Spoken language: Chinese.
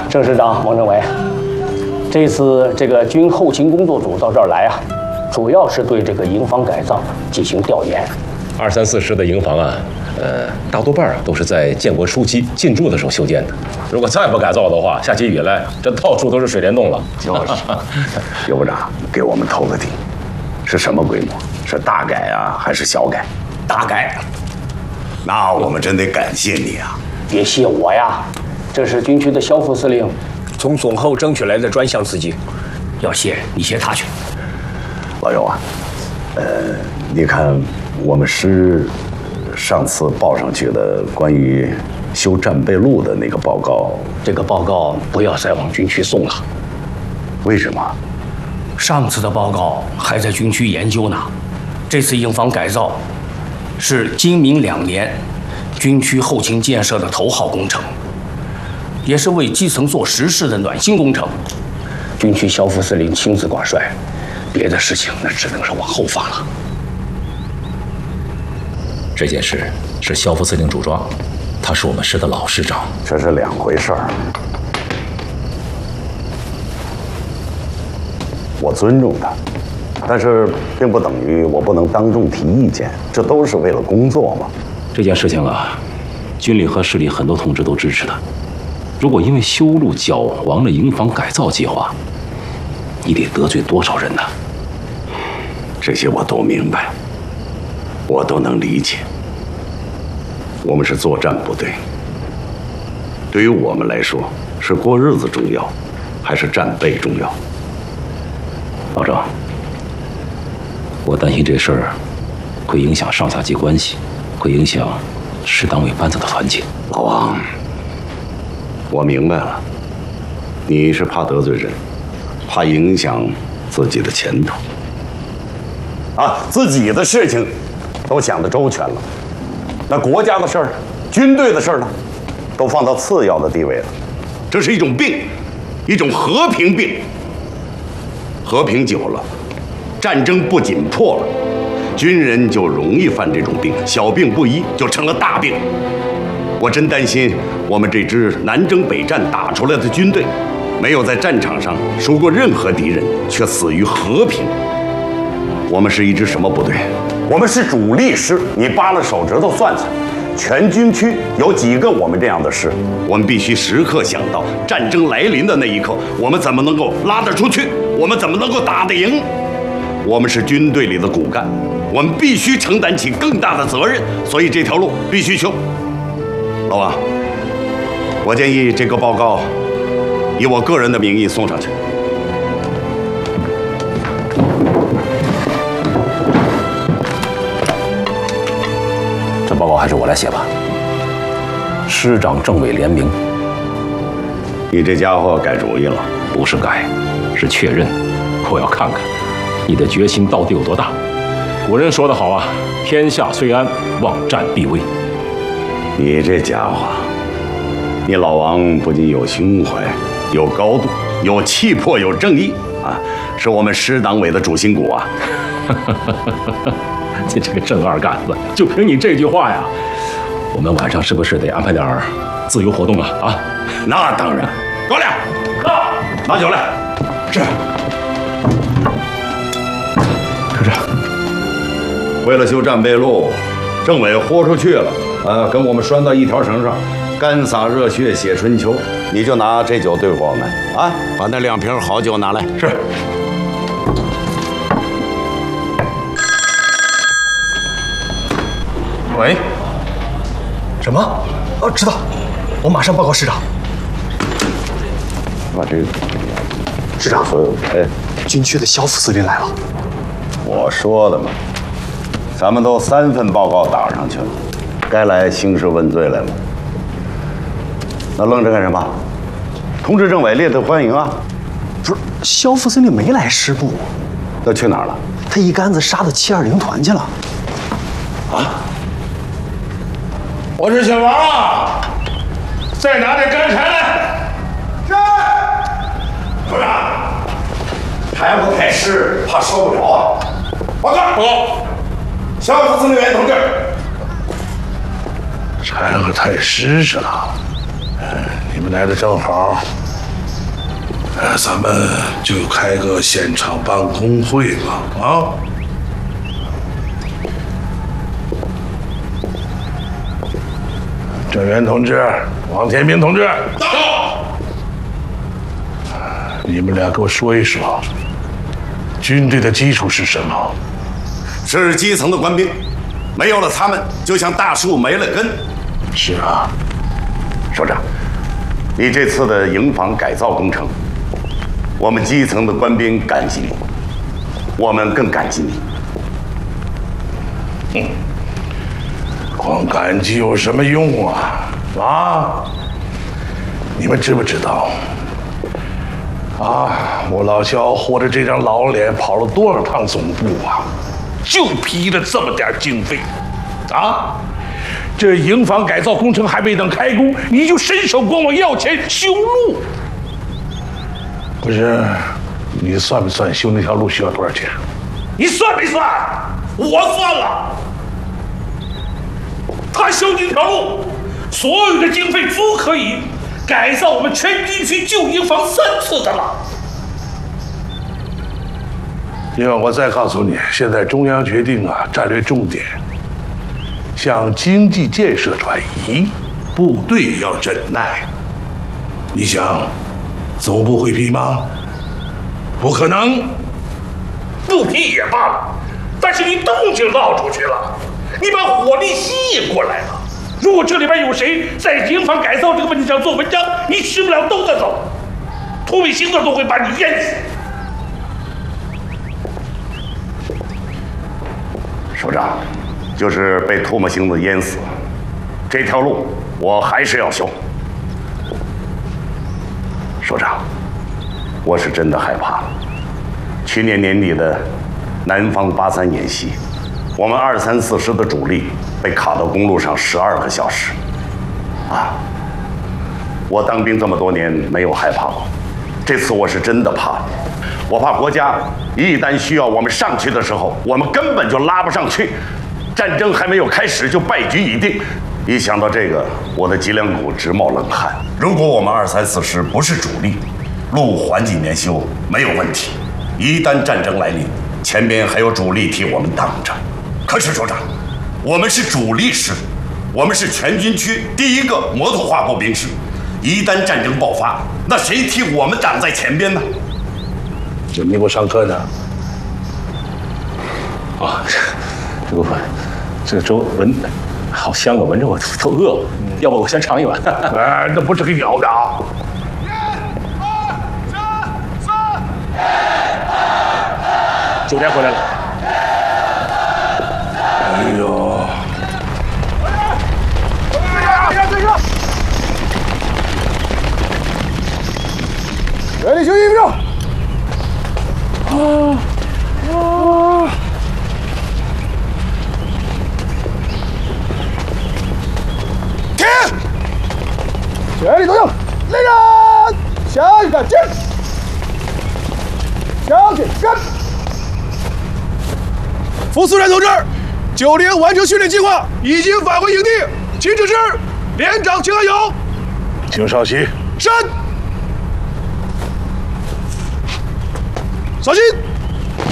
郑师长、王政委，这次这个军后勤工作组到这儿来啊，主要是对这个营房改造进行调研。 2、3、4师的营房啊，大多半都是在建国初期进驻的时候修建的。如果再不改造的话，下起雨来，这到处都是水帘洞了。 就是，刘部长给我们透个底，是什么规模？是大改啊，还是小改？ 大改。 那我们真得感谢你啊！ 别谢我呀，这是军区的萧副司令从总后争取来的专项资金，要谢你谢他去。 老尤啊，你看我们师上次报上去的关于修战备路的那个报告， 这个报告不要再往军区送了。 为什么？ 上次的报告还在军区研究呢，这次营房改造是今明2年军区后勤建设的头号工程，也是为基层做实事的暖心工程。军区萧副司令亲自挂帅，别的事情那只能是往后放了。 这件事是萧副司令主抓，他是我们师的老师长， 这是2回事儿。我尊重他，但是并不等于我不能当众提意见，这都是为了工作嘛。 这件事情啊，军里和市里很多同志都支持他。如果因为修路搅黄了营房改造计划，你得得罪多少人呢？ 这些我都明白，我都能理解。我们是作战部队，对于我们来说，是过日子重要，还是战备重要？ 老郑，我担心这事儿会影响上下级关系，会影响师党委班子的团结。 老王，我明白了，你是怕得罪人，怕影响自己的前途。自己的事情都想得周全了，那国家的事儿、军队的事儿呢，都放到次要的地位了。这是一种病，一种和平病。和平久了，战争不紧迫了，军人就容易犯这种病，小病不医就成了大病。我真担心我们这支南征北战打出来的军队，没有在战场上输过任何敌人，却死于和平。我们是一支什么部队？我们是主力师，你扒了手指头算算，全军区有几个我们这样的师？我们必须时刻想到战争来临的那一刻，我们怎么能够拉得出去？我们怎么能够打得赢？我们是军队里的骨干，我们必须承担起更大的责任，所以这条路必须修。老王，我建议这个报告以我个人的名义送上去。 这报告还是我来写吧。师长政委联名。 你这家伙改主意了？ 不是改，是确认。我要看看你的决心到底有多大。古人说得好啊，天下虽安，望战必危。 你这家伙，你老王不仅有胸怀、有高度、有气魄、有正义啊，是我们师党委的主心骨啊！ 你这个正二杆子，就凭你这句话呀，我们晚上是不是得安排点自由活动啊？啊， 那当然。高亮，到，拿酒来。是。 科长， 为了修战备路，政委豁出去了，跟我们拴到一条绳上，干洒热血写春秋。你就拿这酒对付我们啊！把那2瓶好酒拿来。 是。 喂？什么？哦，知道，我马上报告师长。 把这个师长，军区的萧副司令来了。 我说的嘛，咱们都3份报告打上去了，该来兴师问罪来了。那愣着干什么？通知政委列队欢迎啊！ 不是，萧副司令没来师部， 他去哪儿了？ 他一竿子杀到720团去了。 啊！ 我是小王啊，再拿点干柴来。是。科长，还不开师，怕烧不着啊。报告。报告。萧副司令员同志， 柴和太师是了。你们来的正好， 咱们就开个现场办公会吧，啊！郑源同志，王天明同志，到！你们俩给我说一说，军队的基础是什么？ 是基层的官兵，没有了他们，就像大树没了根。 是啊， 首长，你这次的营房改造工程，我们基层的官兵感激你，我们更感激你。 光感激有什么用啊？啊！你们知不知道？啊，我老肖活着这张老脸跑了多少趟总部啊？就批了这么点经费，啊！这营房改造工程还没等开工，你就伸手管我要钱修路？不是，你算没算修那条路需要多少钱？你算没算？我算了。他修这条路，所有的经费足可以改造我们全军区旧营房3次的了。另外，我再告诉你，现在中央决定啊，战略重点向经济建设转移，部队要忍耐。你想，总部会批吗？不可能，不批也罢了，但是你动静闹出去了。你把火力吸引过来了。如果这里边有谁在营房改造这个问题上做文章，你吃不了兜着走，土匪星子都会把你淹死。 首长，就是被唾沫星子淹死，这条路我还是要修。首长，我是真的害怕了。去年年底的南方83演习，我们234师的主力被卡到公路上12个小时。啊！我当兵这么多年没有害怕过，这次我是真的怕了。我怕国家一旦需要我们上去的时候，我们根本就拉不上去，战争还没有开始就败局已定。一想到这个，我的脊梁骨直冒冷汗。如果我们234师不是主力，路缓几年修没有问题。一旦战争来临，前边还有主力替我们挡着。可是首长，我们是主力师，我们是全军区第一个摩托化步兵师。一旦战争爆发，那谁替我们挡在前边呢？ 就你给我上课呢？ 啊，这个这个粥闻好香啊，闻着我都饿了。要不我先尝一碗？ 哎，那不是给你熬的啊！ 9点回来了。 哎呦！ 原地休息1秒。停！全力动用，来人！向前进，向前跟。副司令同志，9连完成训练计划，已经返回营地，请指示连长，请按有。 请稍息。 是。小心！